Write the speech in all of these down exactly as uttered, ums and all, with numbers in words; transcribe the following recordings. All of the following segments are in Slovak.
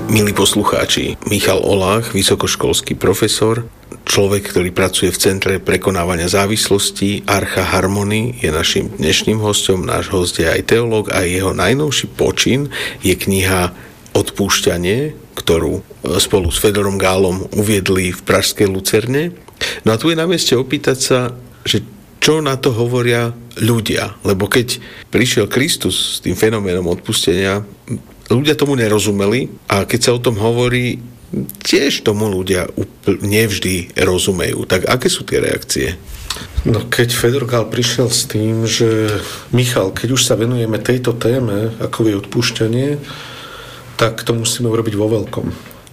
Milí poslucháči, Michal Olách, vysokoškolský profesor, človek, ktorý pracuje v Centre prekonávania závislostí Archa Harmony, je našim dnešným hosťom. Náš host je aj teológ a jeho najnovší počin je kniha Odpúšťanie, ktorú spolu s Fedorom Gálom uviedli v pražskej Lucerne. No a tu je na mieste opýtať sa, že čo na to hovoria ľudia, lebo keď prišiel Kristus s tým fenoménom odpustenia, ľudia tomu nerozumeli a keď sa o tom hovorí, tiež tomu ľudia úplne nevždy rozumejú. Tak aké sú tie reakcie? No keď Fedor Gál prišiel s tým, že Michal, keď už sa venujeme tejto téme, ako je odpúšťanie, tak to musíme urobiť vo veľkom.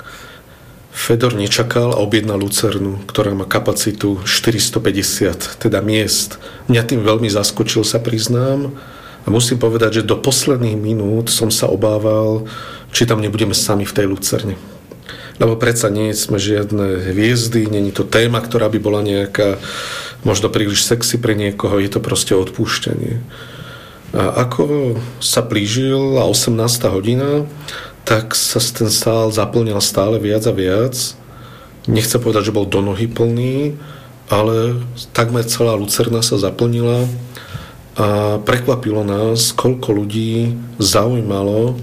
Fedor nečakal a objednal Lucernu, ktorá má kapacitu štyristopäťdesiat, teda miest. Mňa tým veľmi zaskočil, sa priznám. A musím povedať, že do posledných minút som sa obával, či tam nebudeme sami v tej Lucerne. Lebo predsa nie sme žiadne hviezdy, nie je to téma, ktorá by bola nejaká možno príliš sexy pre niekoho, je to proste odpúšťanie. A ako sa blížila osemnásta hodina, tak sa ten sál zaplňal stále viac a viac. Nechcem povedať, že bol do nohy plný, ale takmer celá Lucerna sa zaplnila. A prekvapilo nás, koľko ľudí zaujímalo.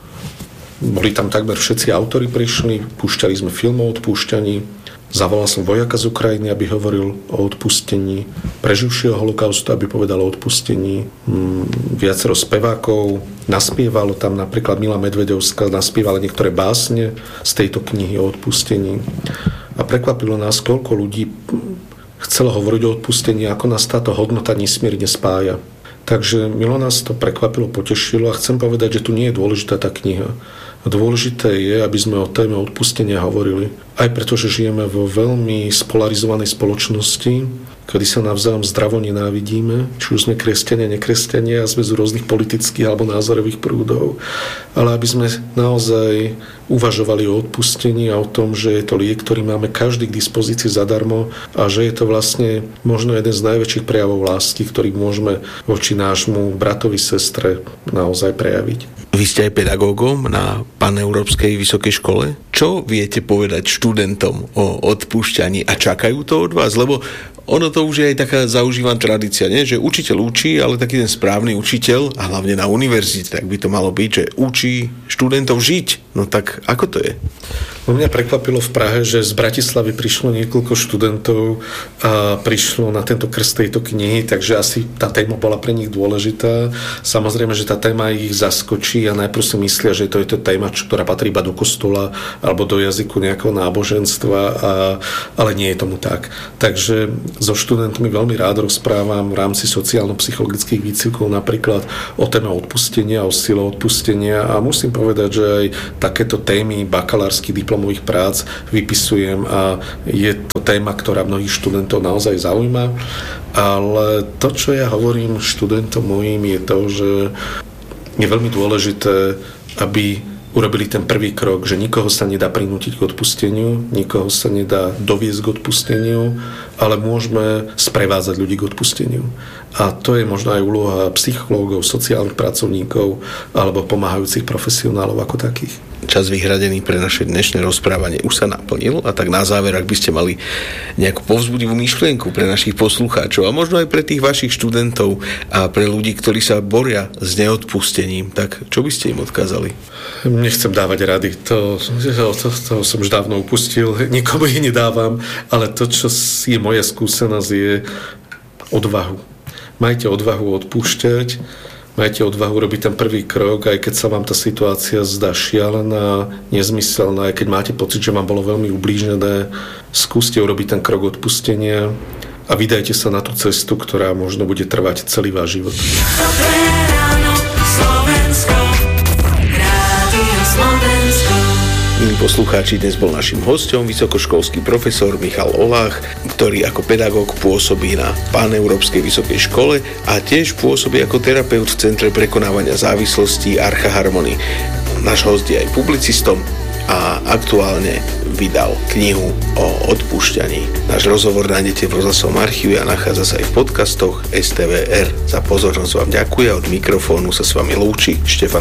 Boli tam takmer všetci autori prišli, púšťali sme film o odpúšťaní. Zavolal som vojaka z Ukrajiny, aby hovoril o odpustení. Preživšieho holokaustu, aby povedal o odpustení. Viacero spevákov. Naspievalo tam napríklad Mila Medvedovská, naspievala niektoré básne z tejto knihy o odpustení. A prekvapilo nás, koľko ľudí chcelo hovoriť o odpustení, ako nás táto hodnota nesmierne spája. Takže milo nás to prekvapilo, potešilo a chcem povedať, že tu nie je dôležitá tá kniha. Dôležité je, aby sme o téme odpustenia hovorili. Aj preto, že žijeme vo veľmi spolarizovanej spoločnosti, kedy sa navzájom zdravo nenávidíme, či už sme kresťania, nekresťania a sme z rôznych politických alebo názorových prúdov. Ale aby sme naozaj uvažovali o odpustení a o tom, že je to liek, ktorý máme každý k dispozícii zadarmo a že je to vlastne možno jeden z najväčších prejavov lásky, ktorý môžeme voči nášmu bratovi, sestre naozaj prejaviť. Vy ste aj pedagógom na Paneurópskej vysokej škole. Čo viete povedať študentom o odpúšťaní a čakajú to od vás? Lebo ono to už je aj taká zaužívaná tradícia, nie? Že učiteľ učí, ale taký ten správny učiteľ, a hlavne na univerzite, tak by to malo byť, že učí študentov žiť. No tak ako to je? No mňa prekvapilo v Prahe, že z Bratislavy prišlo niekoľko študentov a prišlo na tento krst tejto knihy, takže asi tá téma bola pre nich dôležitá. Samozrejme, že tá téma ich zaskočí a najprv si myslia, že to je to téma, ktorá patrí iba do kostola alebo do jazyku nejakého náboženstva, a, ale nie je tomu tak. Takže so študentmi veľmi rád rozprávam v rámci sociálno-psychologických výcvikov napríklad o téme odpustenia, o sile odpustenia a musím povedať, že aj takéto témy bakalárskych diplomových prác vypisujem a je to téma, ktorá mnohých študentov naozaj zaujíma. Ale to, čo ja hovorím študentom mojím, je to, že je veľmi dôležité, aby urobili ten prvý krok, že nikoho sa nedá prinútiť k odpusteniu, nikoho sa nedá doviesť k odpusteniu, ale môžeme sprevádzať ľudí k odpusteniu. A to je možno aj úloha psychológov, sociálnych pracovníkov alebo pomáhajúcich profesionálov ako takých. Čas vyhradený pre naše dnešné rozprávanie už sa naplnil a tak na záver, ak by ste mali nejakú povzbudivú myšlienku pre našich poslucháčov a možno aj pre tých vašich študentov a pre ľudí, ktorí sa boria s neodpustením, tak čo by ste im odkázali? Nechcem dávať rady, to, to, to, to som už dávno upustil, nikomu ich nedávam, ale to, čo je moja skúsenosť, je odvahu. Majte odvahu odpúšťať, majte odvahu robiť ten prvý krok, aj keď sa vám tá situácia zdá šialená, nezmyselná, aj keď máte pocit, že vám bolo veľmi ublížené, skúste urobiť ten krok odpustenia a vydajte sa na tú cestu, ktorá možno bude trvať celý váš život. Dobré ráno, Slovensko, Rádio Slovensko. Milí poslucháči, dnes bol našim hosťom vysokoškolský profesor Michal Olách, ktorý ako pedagóg pôsobí na Paneurópskej vysokej škole a tiež pôsobí ako terapeut v Centre prekonávania závislostí Archa Harmony. Náš host je aj publicistom a aktuálne vydal knihu o odpúšťaní. Náš rozhovor nájdete v rozhlasovom archíve a nachádza sa aj v podcastoch es té vé er. Za pozornosť vám ďakujem a od mikrofónu sa s vami lúči Štefan